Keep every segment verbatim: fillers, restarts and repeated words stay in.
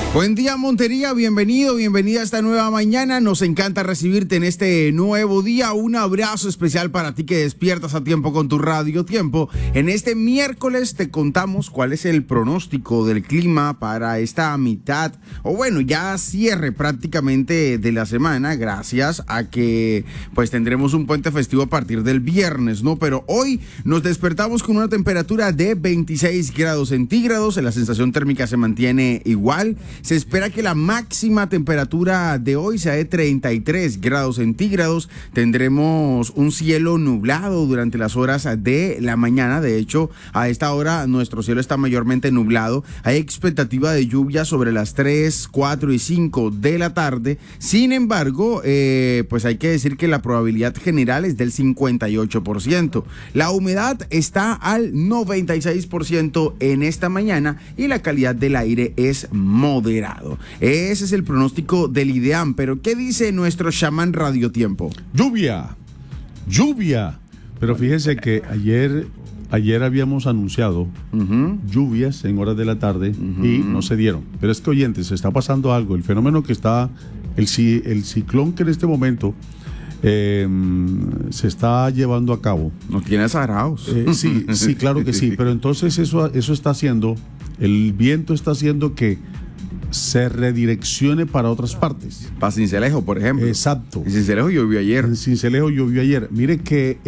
Buen día, Montería, bienvenido, bienvenida a esta nueva mañana. Nos encanta recibirte en este nuevo día. Un abrazo especial para ti que despiertas a tiempo con tu Radio Tiempo. En este miércoles te contamos cuál es el pronóstico del clima para esta mitad, o bueno, ya cierre prácticamente de la semana, gracias a que pues tendremos un puente festivo a partir del viernes, ¿no? Pero hoy nos despertamos con una temperatura de veintiséis grados centígrados, la sensación térmica se mantiene igual. Se espera que la máxima temperatura de hoy sea de treinta y tres grados centígrados. Tendremos un cielo nublado durante las horas de la mañana. De hecho, a esta hora nuestro cielo está mayormente nublado. Hay expectativa de lluvia sobre las tres, cuatro y cinco de la tarde. Sin embargo, eh, pues hay que decir que la probabilidad general es del cincuenta y ocho por ciento. La humedad está al noventa y seis por ciento en esta mañana y la calidad del aire es moderada. Ese es el pronóstico del IDEAM, pero ¿qué dice nuestro chamán Radio Tiempo? Lluvia, lluvia. Pero fíjese que ayer, ayer habíamos anunciado uh-huh. lluvias en horas de la tarde uh-huh. y no se dieron. Pero es que, oyentes, se está pasando algo. El fenómeno que está, el, el ciclón que en este momento eh, se está llevando a cabo. Nos tiene azarados. Eh, sí, sí, claro que sí. Pero entonces eso, eso está haciendo, el viento está haciendo que se redireccione para otras partes. Para Sincelejo, por ejemplo. Exacto. En Sincelejo llovió ayer. En Sincelejo llovió ayer. Mire que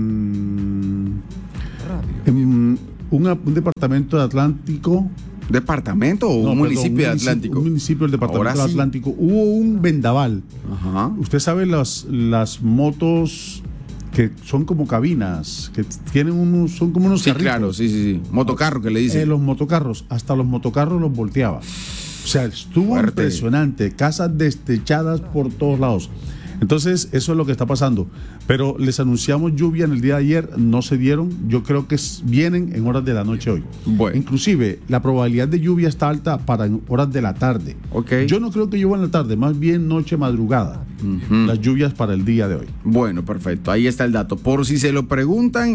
en, en un, un departamento de Atlántico. ¿Departamento o no, un municipio perdón, un de Atlántico? Un municipio del departamento Ahora de sí. Atlántico. Hubo un vendaval. Ajá. Usted sabe las, las motos que son como cabinas, que tienen unos, son como unos sí, carritos. Claro, sí, sí, sí. Motocarro que le dicen. Eh, los motocarros, hasta los motocarros los volteaba. O sea, estuvo Fuerte. Impresionante, casas destechadas por todos lados. Entonces, eso es lo que está pasando. Pero les anunciamos lluvia en el día de ayer, no se dieron. Yo creo que vienen en horas de la noche hoy. Bueno. Inclusive, la probabilidad de lluvia está alta para horas de la tarde. Okay. Yo no creo que llueva en la tarde, más bien noche, madrugada. Uh-huh. Las lluvias para el día de hoy. Bueno, perfecto, ahí está el dato. Por si se lo preguntan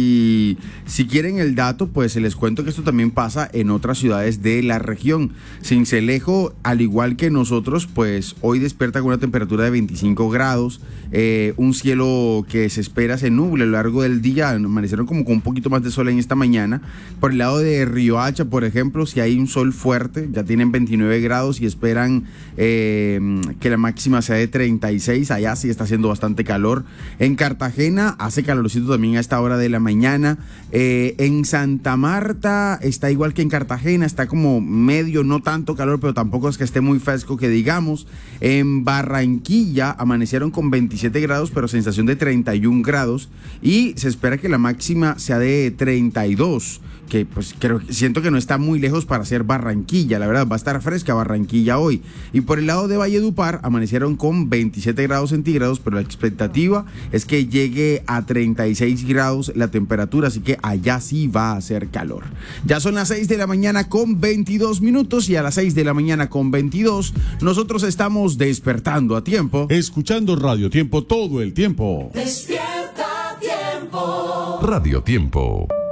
y si quieren el dato, pues se les cuento que esto también pasa en otras ciudades de la región. Sincelejo, al igual que nosotros, pues hoy despierta con una temperatura de veinticinco grados, eh, un cielo que se espera se nuble a lo largo del día. Amanecieron como con un poquito más de sol en esta mañana. Por el lado de Riohacha, por ejemplo, si hay un sol fuerte, ya tienen veintinueve grados y esperan eh, que la máxima sea de treinta y seis. Allá sí está haciendo bastante calor. En Cartagena hace calorcito también a esta hora de la mañana. Eh, en Santa Marta está igual que en Cartagena, está como medio, no tanto calor, pero tampoco es que esté muy fresco que digamos. En Barranquilla amanecieron con veintisiete grados, pero sensación de treinta y un grados y se espera que la máxima sea de treinta y dos, que pues creo, siento que no está muy lejos para ser Barranquilla, la verdad va a estar fresca Barranquilla hoy. Y por el lado de Valledupar amanecieron con veintisiete grados centígrados, pero la expectativa es que llegue a treinta y seis grados la temperatura, así que allá sí va a hacer calor. Ya son las seis de la mañana con veintidós minutos y a las seis de la mañana con veintidós nosotros estamos despertando a tiempo. Escuchando Radio Tiempo todo el tiempo. Despierta a tiempo. Radio Tiempo.